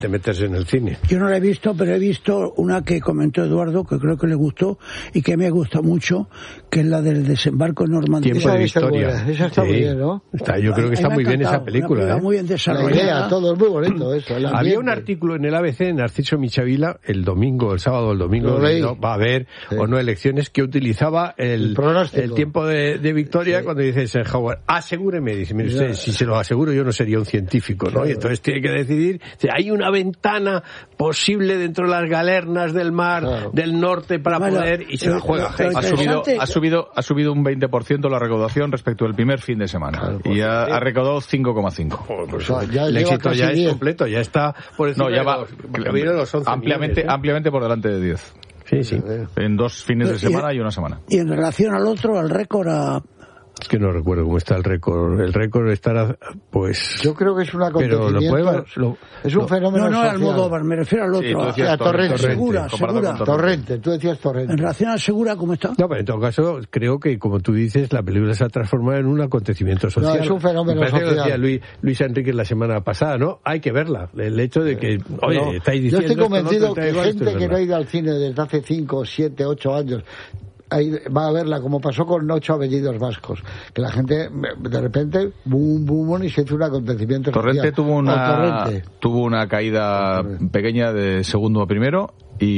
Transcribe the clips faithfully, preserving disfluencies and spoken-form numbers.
de meterse en el cine. Yo no la he visto, pero he visto una que comentó Eduardo, que creo que le gustó y que me gusta mucho, que es la del desembarco en Normandía. Tiempo de Victoria. Esa está sí. muy bien, ¿no? Está, yo creo que está muy bien esa película. Una ¿eh? muy bien desarrollada. La idea, todo es muy bonito eso. Había un artículo en el A B C, Narciso Michavila, el domingo, el sábado o el domingo, no, va a haber sí. o no elecciones, que utilizaba el, el, el tiempo de, de Victoria sí. cuando dice Eisenhower, asegúreme, dice, mire usted, si se lo aseguro yo no sería un científico, ¿no? Claro. Y entonces tiene que decidir, hay una ventana posible dentro de las galernas del mar claro. del norte para bueno, poder y se la juega. Ha subido, ha subido, ha subido un veinte por ciento la recaudación respecto al primer fin de semana claro, pues, y ha, ha recaudado cinco coma cinco. Pues, o sea, ya el éxito ya es completo, ya está por encima no, ya va, de los, los once ampliamente, millones, ¿eh? ampliamente por delante de diez. Sí, sí. En dos fines de semana y, y una semana. Y en relación al otro, al récord, a... Es que no recuerdo cómo está el récord. El récord estará, pues... Yo creo que es un acontecimiento... Pero lo puede, lo, es un lo, fenómeno No, no, social. Almodóvar, me refiero al otro. Sí, a Torrente. Segura, Segura. Torrente, tú decías Torrente. En relación a Segura, ¿cómo está? No, pero en todo caso, creo que, como tú dices, la película se ha transformado en un acontecimiento social. No, es un fenómeno social. Que decía Luis, Luis Enrique la semana pasada, ¿no? Hay que verla. El hecho de que, oye, no, estáis diciendo... Yo estoy convencido no, que gente que no ha ido al cine desde hace cinco, siete, ocho años... Ahí va a verla, como pasó con Ocho apellidos vascos, que la gente de repente boom boom y se hizo un acontecimiento. Torrente tuvo una Torrente. tuvo una caída Torrente. pequeña de segundo a primero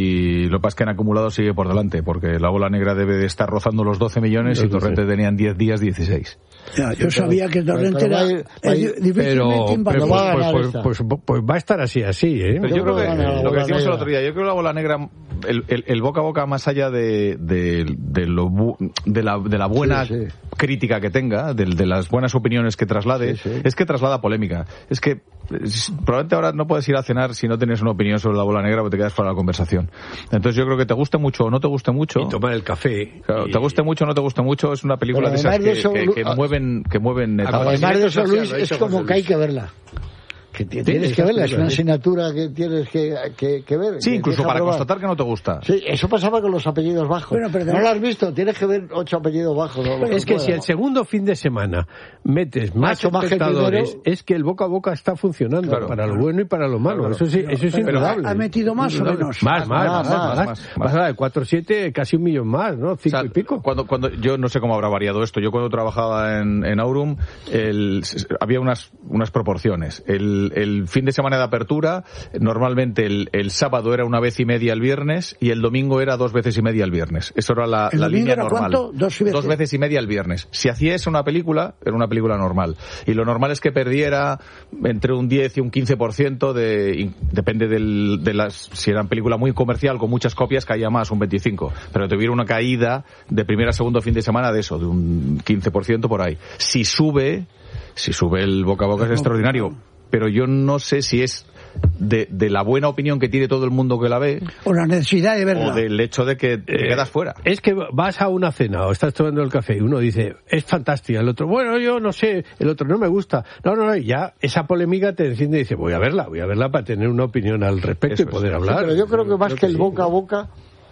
y lo que pasa es que en acumulado sigue por delante, porque la bola negra debe de estar rozando los doce millones y Torrente tenía en diez días dieciséis. Ya, yo sabía que Torrente era difícilmente pero, va a ganar pues, pues, pues, pues va a estar así así ¿eh? Pero yo, yo creo que, que lo que decíamos el otro día, yo creo que la bola negra, el, el, el boca a boca, más allá de de, de, lo, de, la, de la buena sí, sí. crítica que tenga, de, de las buenas opiniones que traslade, sí, sí. es que traslada polémica. Es que es, probablemente ahora no puedes ir a cenar si no tienes una opinión sobre la bola negra porque te quedas fuera de la conversación. Entonces yo creo que te guste mucho o no te guste mucho, y tomar el café, claro, y... te guste mucho o no te guste mucho, es una película de esas que, eso, que, que mueven que mueven etapas. Además de eso, Luis, es como que hay que verla. Que tienes sí, que verla, es una asignatura que tienes que, que, que ver. Sí, que incluso para probar. Constatar que no te gusta. Sí, eso pasaba con los apellidos bajos. Bueno, no lo has visto, tienes que ver ocho apellidos bajos. No, es que, que si el segundo fin de semana metes más Macho, espectadores, más que es que el boca a boca está funcionando, claro, para lo bueno y para lo malo. Claro, eso sí, eso es indudable. ¿Ha metido más o menos? Más, más, más. más, más, más, más, más de cuatro siete, casi un millón más, ¿no? Cinco o sea, y pico. Cuando, cuando, yo no sé cómo habrá variado esto. Yo cuando trabajaba en, en Aurum, el, había unas, unas proporciones. El, el fin de semana de apertura, normalmente el, el sábado era una vez y media el viernes y el domingo era dos veces y media el viernes. Eso era la, la línea era normal. ¿Cuánto? ¿Dos veces? Dos veces y media el viernes. Si hacía eso una película, era una película normal. Y lo normal es que perdiera entre un diez y un quince por ciento de, depende del, de las, si era una película muy comercial con muchas copias, caía más, un veinticinco. Pero tuviera una caída de primera a segundo fin de semana de eso, de un quince por ciento por ahí. Si sube, si sube el boca a boca es extraordinario. Pero yo no sé si es de, de la buena opinión que tiene todo el mundo que la ve, o la necesidad de verla, o del hecho de que te eh, quedas fuera. Es que vas a una cena o estás tomando el café y uno dice, es fantástica, el otro, bueno, yo no sé, el otro no me gusta. No, no, no, ya esa polémica te enciende y dice, voy a verla, voy a verla para tener una opinión al respecto. Eso y poder es, hablar. Sí, pero yo creo que más creo que el sí, boca a boca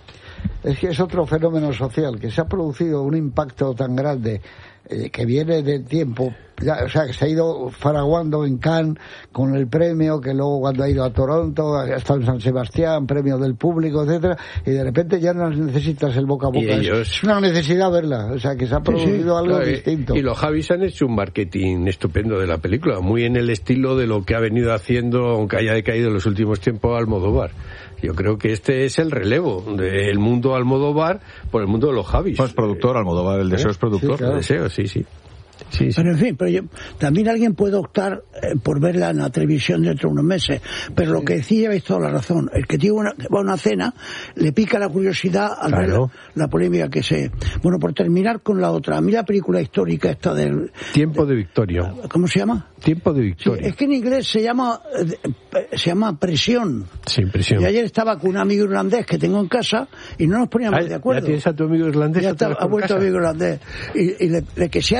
es que es otro fenómeno social, que se ha producido un impacto tan grande eh, que viene del tiempo, ya, o sea, que se ha ido fraguando en Cannes con el premio, que luego cuando ha ido a Toronto, ha estado en San Sebastián, premio del público, etcétera, y de repente ya no necesitas el boca a boca. Ellos... Es una necesidad verla, o sea, que se ha producido sí, sí, algo claro, distinto. Y los Javis han hecho un marketing estupendo de la película, muy en el estilo de lo que ha venido haciendo, aunque haya decaído en los últimos tiempos, Almodóvar. Yo creo que este es el relevo del mundo Almodóvar por el mundo de los Javis. Pues productor, Almodóvar, el deseo ¿Eh? es productor. Sí, claro. El deseo, sí, sí. Sí, sí. Pero en fin, pero yo, también alguien puede optar eh, por verla en la televisión dentro de unos meses, pero sí. Lo que decía, habéis toda la razón, el que tiene una, va a una cena le pica la curiosidad al claro. ver la, la polémica que se... Bueno, por terminar con la otra, a mí la película histórica esta del... Tiempo de Victoria. ¿Cómo se llama? Tiempo de Victoria. Sí, es que en inglés se llama se llama Presión. Sí, Presión. Y ayer estaba con un amigo irlandés que tengo en casa y no nos poníamos ah, de acuerdo. ¿Ya tienes a tu amigo irlandés? Ya está, ha vuelto amigo irlandés. Y, y le, le que se ha traducido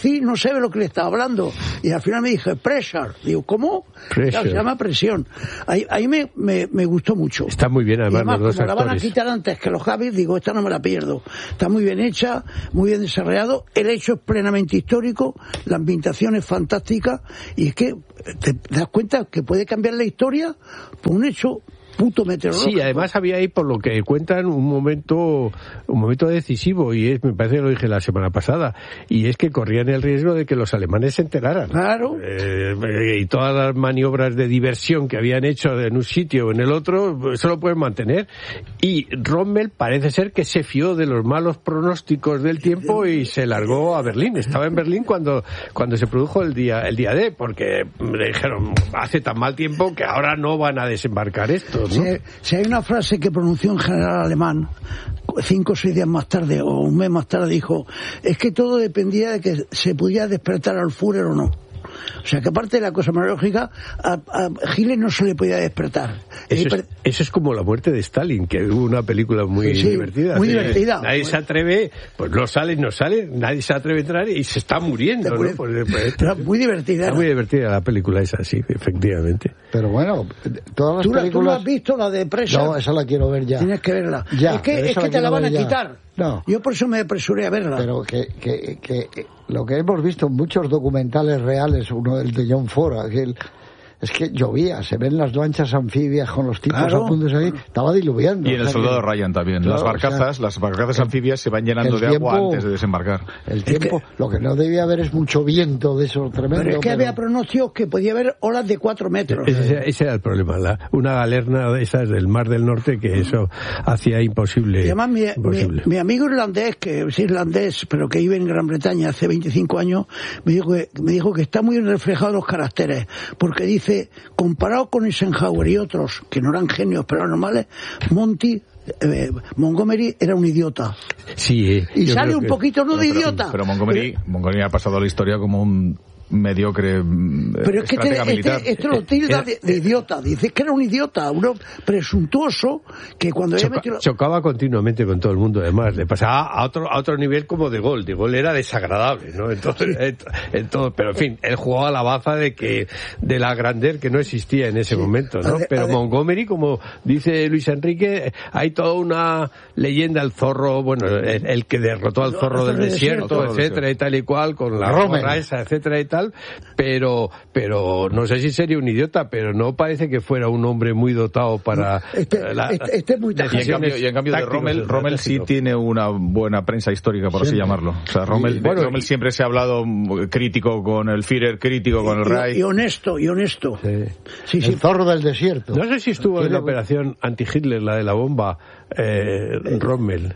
sí, no sabe lo que le estaba hablando. Y al final me dijo, pressure. Digo, ¿cómo? Claro, se llama presión. Ahí, ahí me, me, me gustó mucho. Está muy bien, además, y además los dos como actores. La van a quitar antes que los Javis, digo, esta no me la pierdo. Está muy bien hecha, muy bien desarrollado. El hecho es plenamente histórico, la ambientación es fantástica, y es que te das cuenta que puede cambiar la historia por un hecho puto meteorológico. Sí, además había ahí, por lo que cuentan, un momento un momento decisivo, y es, me parece que lo dije la semana pasada, y es que corrían el riesgo de que los alemanes se enteraran. Claro. Eh, y todas las maniobras de diversión que habían hecho en un sitio o en el otro, eso lo pueden mantener. Y Rommel parece ser que se fió de los malos pronósticos del tiempo y se largó a Berlín. Estaba en Berlín cuando cuando se produjo el día el día D, porque le dijeron, hace tan mal tiempo que ahora no van a desembarcar esto, ¿no? Si, si hay una frase que pronunció un general alemán cinco o seis días más tarde o un mes más tarde, dijo, es que todo dependía de que se pudiera despertar al Führer o no. O sea, que aparte de la cosa meteorológica, a, a Hitler no se le podía despertar. Eso es, eso es como la muerte de Stalin, que hubo una película muy sí, divertida. Muy sí, divertida. Nadie se atreve, pues no sale, no sale, nadie se atreve a entrar y se está muriendo, ¿no? Pues, pues, Pero muy divertida. Está muy divertida la película esa, sí, efectivamente. Pero bueno, todas las ¿Tú, películas... ¿Tú no has visto la de Pressure? No, esa la quiero ver ya. Tienes que verla. Ya, es que, es que te la van a quitar. No. Yo por eso me apresuré a verla. Pero que, que, que, que lo que hemos visto en muchos documentales reales, uno el de John Ford, aquel, es que llovía, se ven las lanchas anfibias con los tipos claro. a punto de salir, estaba diluviando. Y en el Soldado que, Ryan también, claro, las barcazas, o sea, las barcazas el, anfibias se van llenando de tiempo, agua antes de desembarcar. El tiempo, es que, lo que no debía haber es mucho viento de esos tremendos. Pero es que pero... había pronósticos que podía haber olas de cuatro metros. Ese, ese era el problema, la, una galerna de esas del Mar del Norte que eso hacía imposible. Y además mi, imposible. mi, mi amigo irlandés, que es irlandés, pero que vive en Gran Bretaña hace veinticinco años, me dijo que, me dijo que está muy reflejado los caracteres, porque dice, comparado con Eisenhower y otros, que no eran genios pero eran normales, Monty... Eh, Montgomery era un idiota. Sí, eh, y sale un que... poquito no de pero, idiota. Pero Montgomery, pero... Montgomery ha pasado a la historia como un mediocre pero es que este, militar. este, este lo tilda de, de idiota, dice que era un idiota, uno presuntuoso que cuando Choca, ella metió... chocaba continuamente con todo el mundo, además le pasaba a otro a otro nivel como de Gaulle. De Gaulle era desagradable, ¿no? Entonces, sí. entonces, pero en fin, él jugaba a la baza de que de la grandeur que no existía en ese sí. momento, ¿no? De, pero de... Montgomery, como dice Luis Enrique, hay toda una leyenda, el zorro, bueno, el, el que derrotó al zorro no, del desierto, desierto, etcétera, y tal y cual, con la gorra esa, etcétera y tal. Pero, pero no sé si sería un idiota, pero no parece que fuera un hombre muy dotado para este, la, este, este es muy y en cambio, y en cambio de Rommel, Rommel sí tiene una buena prensa histórica, por siempre. Así llamarlo. O sea, Rommel, sí, bueno, Rommel siempre se ha hablado crítico con el Führer, crítico con el Reich. Y honesto, y honesto. Sí. Sí, sí. El zorro del desierto. No sé si estuvo en la operación anti-Hitler, la de la bomba, eh, Rommel.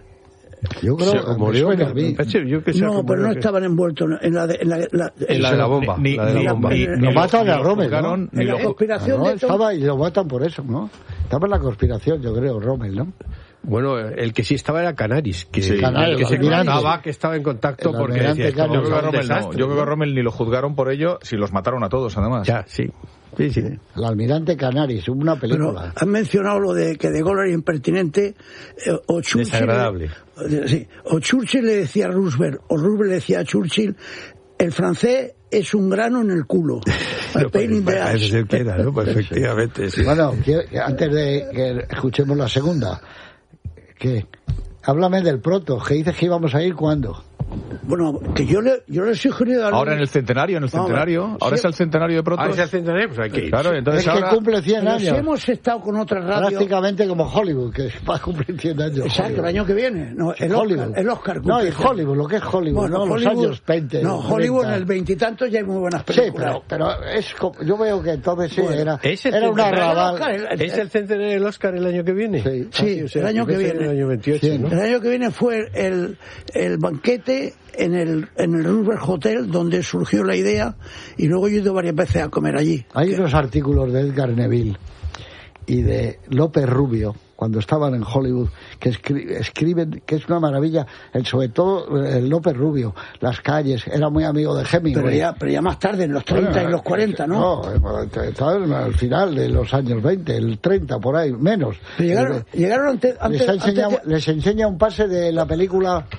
Yo creo que murió. Yo que no, pero no que... estaban envueltos en la de en la, la, en la de la bomba. Ni, la de la bomba. Ni, ni, lo matan a Rommel, ¿no? En la conspiración no, de estaba y lo matan por eso, ¿no? Estaba en la conspiración, yo creo, Rommel, ¿no? Bueno, el que sí estaba era Canaris, que, sí, Canaris, que se contaba que estaba en contacto el porque decía, yo creo que a Rommel no, yo creo que a Rommel ni lo juzgaron por ello, si los mataron a todos, además. Ya, sí. Sí, sí. El almirante Canaris, una película. Pero han mencionado lo de que De Gaulle era impertinente, eh, o Churchill... Desagradable. Eh, sí, o Churchill le decía a Roosevelt, o Roosevelt le decía a Churchill, el francés es un grano en el culo. No, parece ser que era, ¿no? Pues efectivamente, sí. Bueno, antes de que escuchemos la segunda, que háblame del proto, que dices que íbamos a ir cuándo. Bueno, que yo le, yo le he sugerido... Ahora en el centenario, en el centenario. No, ahora sí. Es el centenario de Protos. Ahora es el centenario, pues hay que ir. Claro, entonces es ahora... que cumple cien años. Si hemos estado con otras radios... Prácticamente como Hollywood, que va a cumplir cien años. Exacto, Hollywood. El año que viene. No, el Hollywood. Oscar, el Oscar cumple. No, y Hollywood, lo que es Hollywood, bueno, ¿no? Hollywood, los años veinte. No, Hollywood treinta. En el veintitantos ya hay muy buenas películas. Sí, pero, pero es, yo veo que entonces sí, bueno, era, ¿es era una arrabal. ¿Es el centenario del Oscar el año que viene? Sí, sí, o sea, el año que viene. El año veintiocho, sí, ¿no? El año que viene fue el, el banquete en el, en el Roosevelt Hotel, donde surgió la idea, y luego yo he ido varias veces a comer allí. Hay que... unos artículos de Edgar Neville y de López Rubio, cuando estaban en Hollywood, que escri- escriben, que es una maravilla, el, sobre todo el López Rubio, las calles, era muy amigo de Hemingway. Pero ya, pero ya más tarde, en los treinta bueno, y los cuarenta, ¿no? No, estaba al final de los años veinte, el treinta, por ahí, menos. Pero llegaron, eh, llegaron antes... antes, les, enseña, antes de... les enseña un pase de la película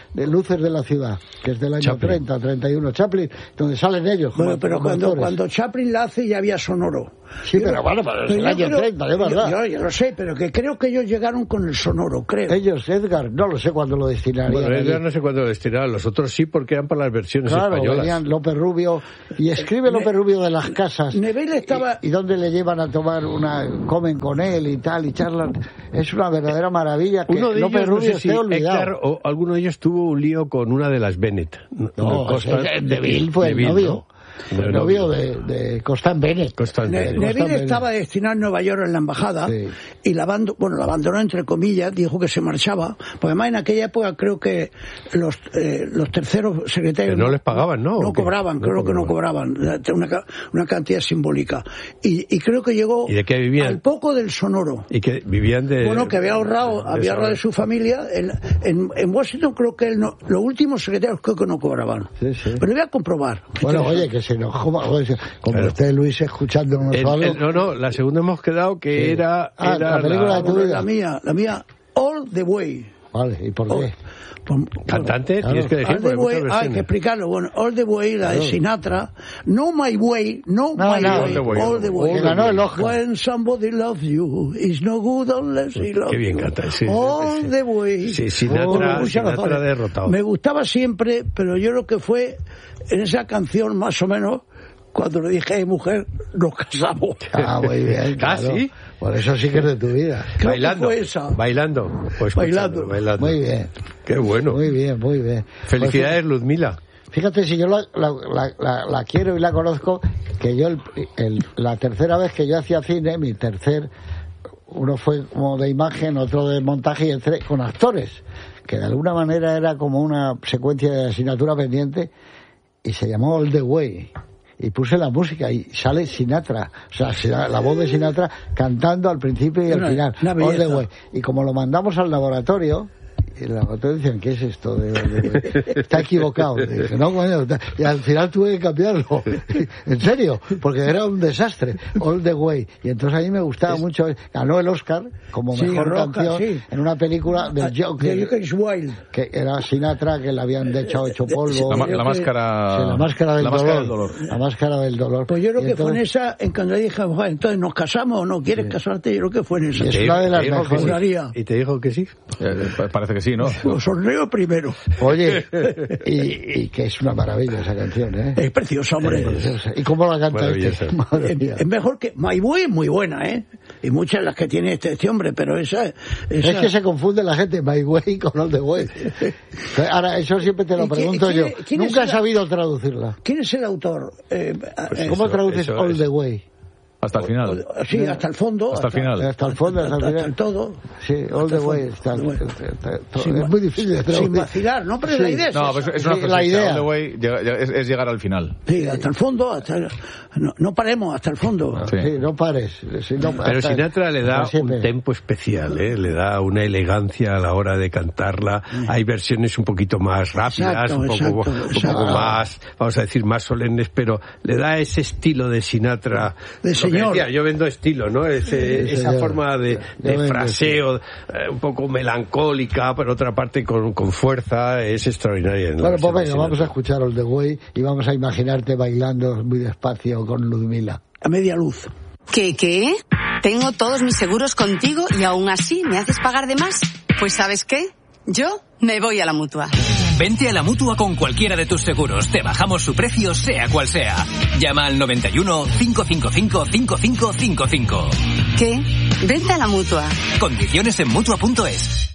de Luces de la Ciudad, que es del año Chaplin. treinta, treinta y uno, Chaplin, donde salen ellos. Bueno, pero cuando, cuando Chaplin la hace ya había sonoro. Sí, yo, pero bueno, pero es el año creo, treinta, de verdad. Yo, yo, yo lo sé, pero que creo que ellos llegaron con el sonoro, creo. Ellos, Edgar, no lo sé cuándo lo destinarían. Bueno, Edgar no sé cuándo lo destinaron, los otros sí, porque eran para las versiones claro, españolas. Claro, venían López Rubio, y escribe López Rubio de las casas. Neville estaba... Y, y dónde le llevan a tomar una... comen con él y tal, y charlan. Es una verdadera maravilla que uno de López ellos, Rubio no sé esté si olvidado. Héctor, o alguno de ellos tuvo un lío con una de las Bennett. No, Neville fue el novio. ¿No? El novio de, de Constant Bennett. Constant Bennett. Ne Neville estaba destinado en Nueva York en la embajada sí. y la abandonó, bueno, la abandonó entre comillas, dijo que se marchaba, porque además en aquella época creo que los eh, los terceros secretarios no, no les pagaban, ¿no? No cobraban, no creo cobraban. que no cobraban, una, una cantidad simbólica. Y, y creo que llegó ¿Y de qué vivían? Al poco del sonoro. Y que vivían de... Bueno, que había ahorrado, de había ahorrado de su familia. En, en, en Washington creo que él no, los últimos secretarios creo que no cobraban. Sí, sí. Pero voy a comprobar. Bueno, oye, que se enojó, como claro. usted, Luis, escuchándonos el, algo. El, no, no, la segunda hemos quedado que sí. era, ah, era la película la, de tu vida. La mía, la mía, All the Way. Vale, ¿y por qué? Por, por, ¿Cantante? Claro. Tienes que decir, All the way, ah, hay que explicarlo. Bueno, All the Way, la claro. de Sinatra. No My Way, no, no My no, way, all the way. All the way. Que ganó el Oscar. When somebody loves you, it's no good unless he loves you. Qué bien canta. Sí, all sí. the way. Sí, Sinatra, oh, Sinatra derrotado. Me gustaba siempre, pero yo creo que fue en esa canción más o menos cuando le dije, hey, mujer, nos casamos. Ah, muy bien. Claro. ¿Ah, sí? Por eso sí que es de tu vida. Creo bailando. Que fue esa. Bailando. Pues bailando. bailando. Muy bien. Qué bueno. Muy bien, muy bien. Felicidades, pues, Ludmila. Fíjate, si yo la, la, la, la, la quiero y la conozco, que yo, el, el, la tercera vez que yo hacía cine, mi tercer, uno fue como de imagen, otro de montaje y el tres, con actores, que de alguna manera era como una secuencia de asignatura pendiente, y se llamó All the Way. Y puse la música y sale Sinatra, o sea, la voz de Sinatra cantando al principio y al final. All the way. Y como lo mandamos al laboratorio, y el laboratorio decían, ¿qué es esto? De, de, de, está equivocado. Y dije, no, bueno, y al final tuve que cambiarlo. En serio, porque era un desastre. All the way. Y entonces a mí me gustaba es... mucho. Ganó el Oscar como sí, mejor Roca, canción sí. en una película del Joker. Que era Sinatra, que le habían hecho, hecho polvo. La, la máscara. Sí, la máscara del la dolor. Máscara del dolor. La máscara del dolor. Pues yo creo y que entonces... fue en esa, en cuando le dije, entonces nos casamos o no, ¿quieres sí. casarte? Yo creo que fue en esa. Y es una de las mejores. ¿Y te dijo que sí? Eh, parece que sí, ¿no? Los sonreo primero. Oye, y, y que es una maravilla esa canción, ¿eh? Es preciosa, hombre. Es preciosa. ¿Y cómo la canta este? Es, es mejor que... My Way es muy buena, ¿eh? Y muchas las que tiene este, este hombre, pero esa, esa... Es que se confunde la gente, My Way con All the Way. Ahora, eso siempre te lo pregunto ¿quién, yo. ¿quién Nunca he el, sabido traducirla. ¿Quién es el autor? Eh, pues ¿Cómo eso, traduces eso, All eso. the Way? Hasta el final. Sí, hasta el fondo. Hasta el final. Hasta el fondo, hasta el final. Hasta el todo. Sí, all the way. Está, es muy difícil de traducir. Sin vacilar, ¿no? Pero sí. la idea es No, pues es una sí, la idea. All the way es, es llegar al final. Sí, hasta el fondo. Hasta el, no, no paremos hasta el fondo. Sí, sí no pares. Sí, no, Pero Sinatra le da un tempo especial, ¿eh? Le da una elegancia a la hora de cantarla. Sí. Hay versiones un poquito más rápidas, exacto, un, poco, exacto, un exacto. poco más, vamos a decir, más solemnes, pero le da ese estilo de Sinatra. De señor. Decía, yo vendo estilo, ¿no? Ese, sí, esa forma de, de fraseo, eh, un poco melancólica, pero otra parte con, con fuerza, es extraordinaria. Bueno, pues venga, vamos a escuchar All the Way y vamos a imaginarte bailando muy despacio con Ludmila. A media luz. ¿Qué, qué? Tengo todos mis seguros contigo y aún así me haces pagar de más. Pues ¿sabes qué? Yo me voy a la Mutua. Vente a la Mutua con cualquiera de tus seguros. Te bajamos su precio, sea cual sea. Llama al noventa y uno, cinco cinco cinco, cinco cinco cinco cinco. ¿Qué? Vente a la Mutua. Condiciones en Mutua punto es.